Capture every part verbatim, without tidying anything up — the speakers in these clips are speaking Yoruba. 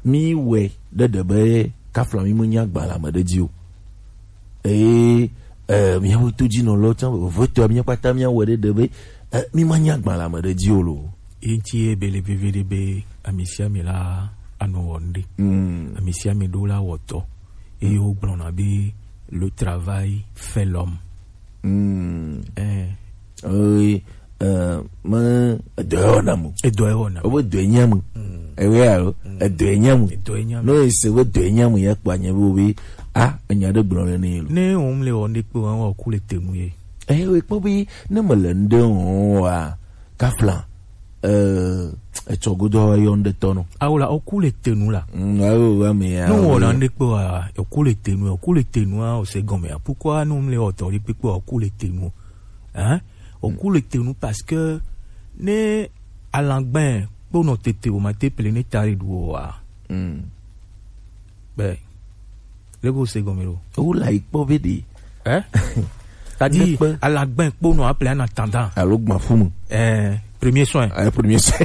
mi we de de be kafla mi munya gba la me de di o eh eh mi ho to ji no lo tan voto mi pata mi we de de be mi manya gba la me de di o lo inti e bele bele be amisia mi la anu wonde mm amisia mi do la woto e o blona bi le travail fait l'homme mm eh oui euh ma do ona mu e do e ona o do enyamu e we aro e do enyamu do enyamu no ise we do enyamu ya pa nya bo bi ah enya de blona ni lo ne o mle o ne pe won o ku le tenu ye eh we po bi ne mo le nde o wa kafla euh e chogodo yonde tono awla o ku le tenu la awo wa me ya no o la ne pe wa o ku le tenu o ku le tenu o se gome pourquoi nous mle o to ri pe o ku le tenu hein o ku le tenu parce que ne alangben pour no tete o ma te pele ne tari do wa mm be le go se gome lo o la ipo bedi hein c'est-à-dire alangben pour no appeler en attendant alo gba fumu eh premier soin ah premier soin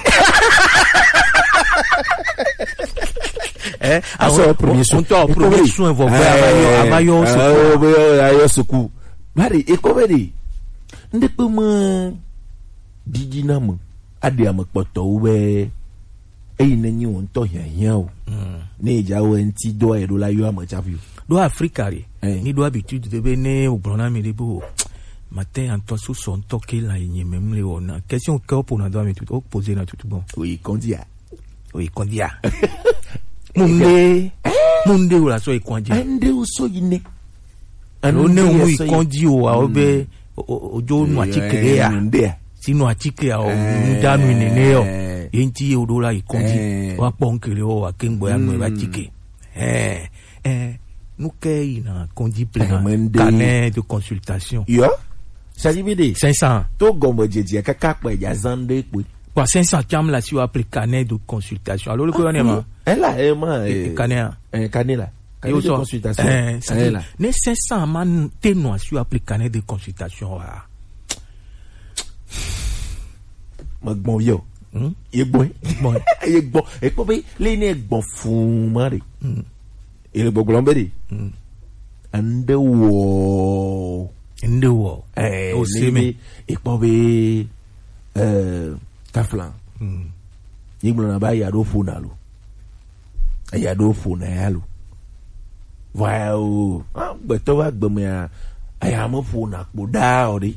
eh aso premier soin on premier soin vo abayo abayo abayo ayo suku bari ekobedi ndepe mo dijina mo ade ampoto we eyi nanyi won to hian o ne jawo enti do e do la yo amachafu do africa re ni do habitude de bene obrona mi debo matin en toi sous son toqué là il même les on question que pour na do mi tout poser na tout bon oui kondia oui kondia munde munde la so ikondia ande o so yine anu ne mu ikondi o a obe ojo nu atikere ya sinu atikere o ndanu nene yo enti o do la ikondi wa ponkere o akengbo ya nu ba tike eh eh nous kay na kondi plein canet de consultation yo ça dit bidi cinq cents to gombo jeje kaka pa ya zande pe kwa cinq cents cham la si o appeler canet de consultation alors le ko ne ma elle a ema canet un canet là canet de consultation eh là ne cinq cents man te no si o appeler canet de consultation wa ma gbon yo e gbon gbon e gbon e ko be le ni gbon fun mari e gbon gbon be di ande wo inde wo eh o seme e po be euh kaflan mm yigbo na ba ya do fo na lo ya do fo na ya lo wow ah gbe to wa gbe me aya mo fo na po da ori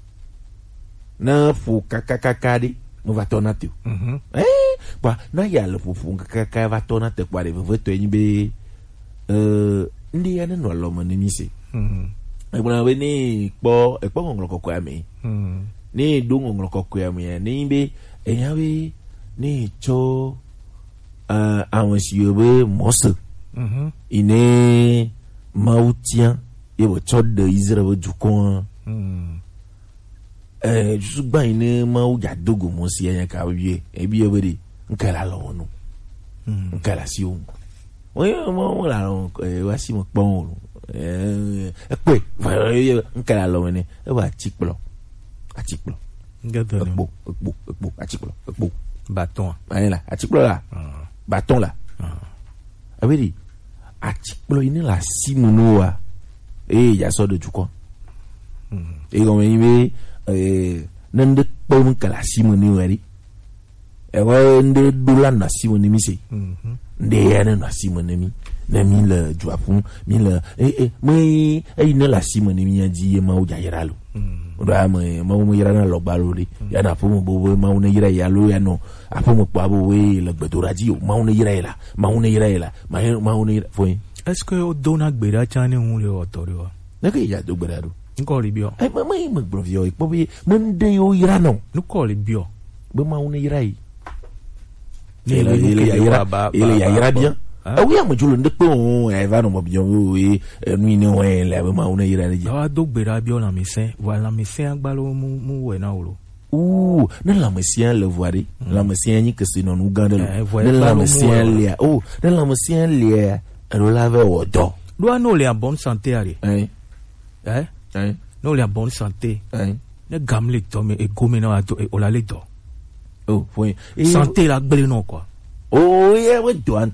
na fo kakakaka di mo va tonate mhm eh pa na ya le fo fo kakaka va tonate kwa de ve to yin be euh ndi ya no lo mo ni mi se mhm ebona we ni po e po ngolo kokko ami mm ni do ngolo kokko ami ni be eyan we ni cho euh awon si yobe mose mhm ine mautien e bo cho de israel du kon mm eh ju gba ine mau ja dogo mo si eyan ka wie e bi yobe de nkala lo wonu mm nkala si o oye mo la e wa si mo pon eh pe nkala lo ni e wa tikplo atikplo ngado ekpo ekpo ekpo atikplo ekpo bâton ayi la atikplo la bâton la abedi atikplo ni la simunu wa eh ya so de juko e go mi be eh nande po nkala simunu wari e wa nde dula na simunu mi se nde ya na simunu mi na mi le juapun mi le eh eh mai ai na la simone mi aji ma o jayira lo o da ma ma mo yira na lo ba lo ri ya na fo mo bo ma o na yira ya lo ya no apo mo pa bo we le gbedora ji o ma o na yira la ma o na yira la ma ma o na fo est-ce que o dona gbera chane un le otori wa na ke ya do gbera do nko ri bio ai ma mai mo gbro bio ipo bi mo nde yo yira no nko ri bio be ma o na yira yi ni le ya yira ba ile ya yira bien ah oui mo julo ndepe o e va no mo bien we nu ni o e le ma una ira le wa do gbera bi o la médecin wa la médecin agbalo mu mu we na olo ouh na la médecin le voir la médecin ni que c'est non Uganda le la médecin le oh na la médecin le ro lave o do do no le en bonne santé ari eh eh eh no le en bonne santé eh ne gamle to me e gomi na do o la le do oh foi santé la gbele no quoi oh yeah we do